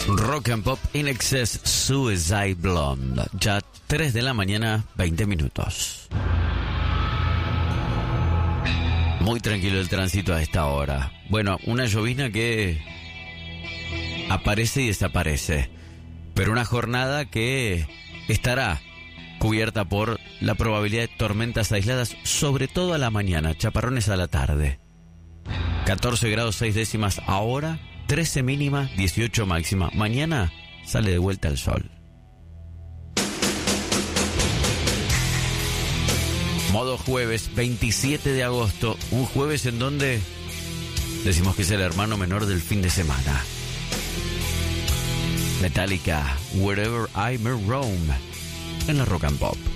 Rock and Pop In Excess, Suicide Blonde. Ya 3 de la mañana, 20 minutos. Muy tranquilo el tránsito a esta hora. Bueno, una llovizna que aparece y desaparece. Pero una jornada que estará cubierta por la probabilidad de tormentas aisladas, sobre todo a la mañana, chaparrones a la tarde. 14 grados 6 décimas ahora, 13 mínima, 18 máxima. Mañana sale de vuelta el sol. Modo jueves, 27 de agosto. Un jueves en donde decimos que es el hermano menor del fin de semana. Metallica, Wherever I May Roam, en la Rock and Pop.